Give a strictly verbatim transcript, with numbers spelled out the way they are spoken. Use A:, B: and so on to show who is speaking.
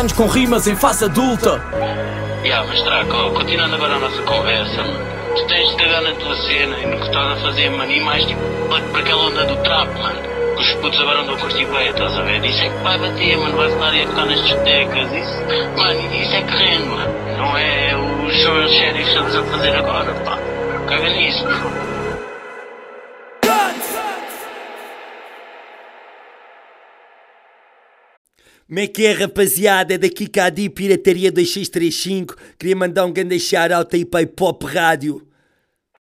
A: anos com rimas em fase adulta.
B: Yeah, mas Traco, continuando agora a nossa conversa, mano. Tu tens de cagar na tua cena e no que estás a fazer, mano, e mais tipo, para aquela onda do trap, mano. Que os putos agora andam a curtir bué, estás a ver? Isso é que vai bater, mano, vai estar a tocar nas discotecas, isso, mano, isso é que rende, mano. Não é os shows sérios que estamos a fazer agora, pá. Caga nisso, mano.
C: Como é que é, rapaziada? É daqui Cadi, Pirataria dois seis três cinco. Queria mandar um grande shout-out aí para a Hip Hop Rádio.